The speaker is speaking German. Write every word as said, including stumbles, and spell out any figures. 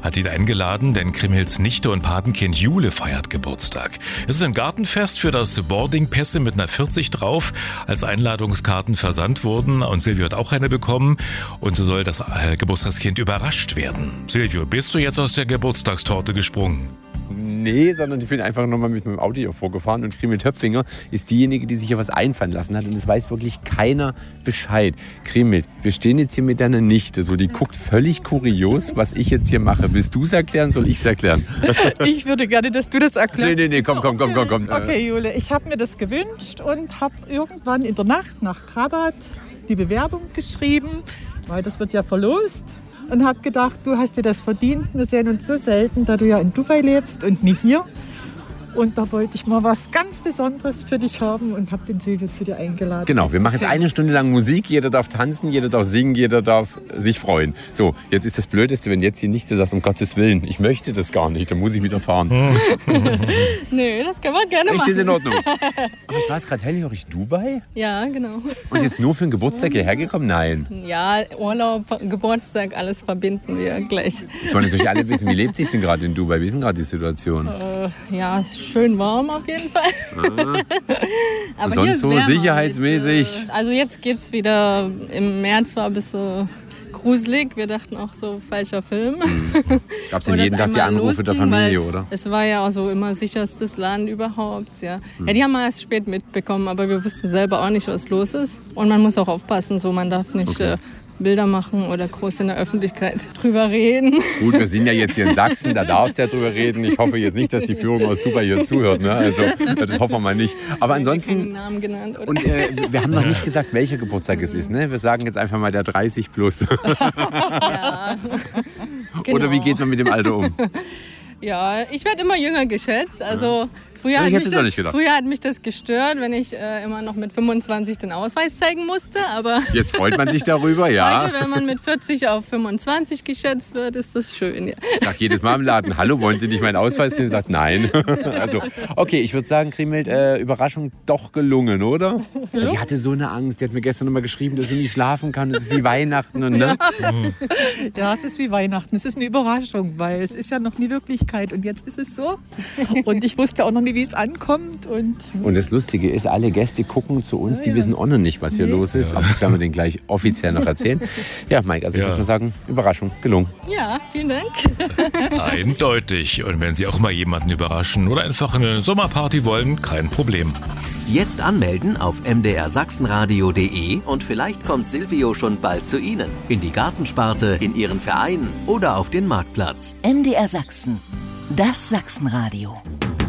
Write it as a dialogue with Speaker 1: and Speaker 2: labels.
Speaker 1: hat ihn eingeladen, denn Kriemhilds Nichte und Patenkind Jule feiert Geburtstag. Es ist ein Gartenfest, für das Boardingpässe mit einer vierzig drauf als Einladungskarten versandt wurden und Silvio hat auch eine bekommen und so soll das äh, Geburtstagskind überrascht werden. Silvio, bist du jetzt aus der Geburtstagstorte gesprungen?
Speaker 2: Nee, sondern ich bin einfach nochmal mit meinem Auto hier vorgefahren und Kriemhild Höpfinger ist diejenige, die sich hier was einfallen lassen hat und es weiß wirklich keiner Bescheid. Kriemhild, wir stehen jetzt hier mit deiner Nichte, so die guckt völlig kurios, was ich jetzt hier mache. Willst du es erklären, soll ich es erklären?
Speaker 3: Ich würde gerne, dass du das erklärst.
Speaker 2: Nee, nee, nee, komm, komm, komm, komm, komm.
Speaker 3: Okay, Jule, ich habe mir das gewünscht und habe irgendwann in der Nacht nach Krabat die Bewerbung geschrieben, weil das wird ja verlost. Und habe gedacht, du hast dir das verdient. Wir sehen uns so selten, da du ja in Dubai lebst und nie hier. Und da wollte ich mal was ganz Besonderes für dich haben und habe den Silvio zu dir eingeladen.
Speaker 2: Genau, wir machen jetzt eine Stunde lang Musik. Jeder darf tanzen, jeder darf singen, jeder darf sich freuen. So, jetzt ist das Blödeste, wenn jetzt hier Nichte sagt, um Gottes Willen, ich möchte das gar nicht, dann muss ich wieder fahren.
Speaker 4: Nö, das kann man gerne
Speaker 2: Echt,
Speaker 4: machen.
Speaker 2: ist in Ordnung. Aber ich war jetzt gerade hellhörig, Dubai?
Speaker 4: Ja, genau.
Speaker 2: Und jetzt nur für den Geburtstag hierher gekommen? Nein.
Speaker 4: Ja, Urlaub, Geburtstag, alles verbinden wir gleich.
Speaker 2: Jetzt wollen natürlich alle wissen, wie lebt sich denn gerade in Dubai? Wie ist denn gerade die Situation?
Speaker 4: Äh, ja, schön warm auf jeden Fall.
Speaker 2: Ah.
Speaker 4: Aber
Speaker 2: und
Speaker 4: hier
Speaker 2: sonst
Speaker 4: ist
Speaker 2: so
Speaker 4: wärmer
Speaker 2: sicherheitsmäßig?
Speaker 4: Jetzt, äh, also jetzt geht's wieder, im März war ein bisschen gruselig. Wir dachten auch so, falscher Film.
Speaker 2: Mhm. Gab es denn jeden Tag die Anrufe der Familie, oder?
Speaker 4: Es war ja auch so immer sicherstes Land überhaupt. Ja.
Speaker 2: Mhm.
Speaker 4: Ja, die haben wir erst spät mitbekommen, aber wir wussten selber auch nicht, was los ist. Und man muss auch aufpassen, so man darf nicht
Speaker 2: Okay.
Speaker 4: äh, Bilder machen oder groß in der Öffentlichkeit drüber reden.
Speaker 2: Gut, wir sind ja jetzt hier in Sachsen, da darfst du ja drüber reden. Ich hoffe jetzt nicht, dass die Führung aus Dubai hier zuhört. Ne? Also, das hoffen wir mal nicht. Aber ansonsten.
Speaker 4: Keinen Namen genannt, oder?
Speaker 2: Und äh, wir haben noch nicht gesagt, welcher Geburtstag es ist. Ne? Wir sagen jetzt einfach mal der dreißig plus.
Speaker 4: Ja. Genau.
Speaker 2: Oder wie geht man mit dem Alter um?
Speaker 4: Ja, ich werde immer jünger geschätzt. Also früher,
Speaker 2: Ja,
Speaker 4: hat
Speaker 2: ich
Speaker 4: mich
Speaker 2: hätte es auch
Speaker 4: das,
Speaker 2: nicht gedacht.
Speaker 4: früher hat mich das gestört, wenn ich äh, immer noch mit fünfundzwanzig den Ausweis zeigen musste. Aber
Speaker 2: Jetzt freut man sich darüber, ja.
Speaker 4: heute, wenn man mit vierzig auf fünfundzwanzig geschätzt wird, ist das schön. Ja.
Speaker 2: Ich sag jedes Mal im Laden, hallo, wollen Sie nicht meinen Ausweis sehen? Sagt nein. Also, okay, ich würde sagen, Kriemhild, äh, Überraschung doch gelungen, oder? Gelungen? Die hatte so eine Angst. Die hat mir gestern noch mal geschrieben, dass sie nicht schlafen kann. Das ist wie Weihnachten. Und, ne?
Speaker 3: Ja, es ist wie Weihnachten. Es ist eine Überraschung, weil es ist ja noch nie Wirklichkeit. Und jetzt ist es so. Und ich wusste auch noch nie, wie es ankommt. Und
Speaker 2: Und das Lustige ist, alle Gäste gucken zu uns, die
Speaker 3: ja.
Speaker 2: wissen auch noch nicht, was hier
Speaker 3: Nee.
Speaker 2: los ist. Aber das werden wir denen gleich offiziell noch erzählen. Ja, Mike, also ich
Speaker 1: Ja.
Speaker 2: würde mal sagen, Überraschung, gelungen.
Speaker 4: Ja, vielen Dank.
Speaker 1: Eindeutig. Und wenn Sie auch mal jemanden überraschen oder einfach eine Sommerparty wollen, kein Problem.
Speaker 5: Jetzt anmelden auf m d r sachsenradio punkt de und vielleicht kommt Silvio schon bald zu Ihnen. In die Gartensparte, in Ihren Verein oder auf den Marktplatz.
Speaker 6: M D R Sachsen. Das Sachsenradio.